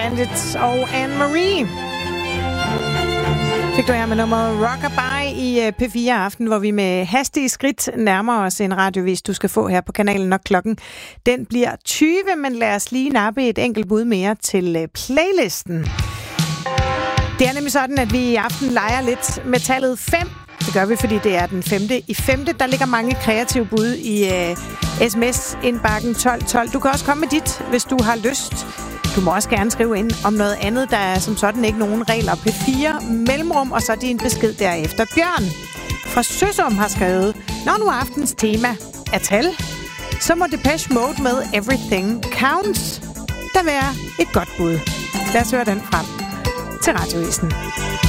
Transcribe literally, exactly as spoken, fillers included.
Bandits og Anne-Marie. Fik du her med nummeret Rockabye i P fire Aften, hvor vi med hastige skridt nærmer os en radiovis, du skal få her på kanalen, når klokken den bliver tyve, men lad os lige nappe et enkelt bud mere til playlisten. Det er nemlig sådan, at vi i aften leger lidt med tallet fem. Det gør vi, fordi det er den femte i femte. Der ligger mange kreative bud i uh, sms-indbakken tolv tolv. Du kan også komme med dit, hvis du har lyst. Du må også gerne skrive ind om noget andet. Der er som sådan ikke nogen regler. P fire mellemrum, og så din besked derefter. Bjørn fra Søsum har skrevet: når nu aftens tema er tal, så må Depeche Mode med Everything Counts der være et godt bud. Lad os høre den frem til radiovisen.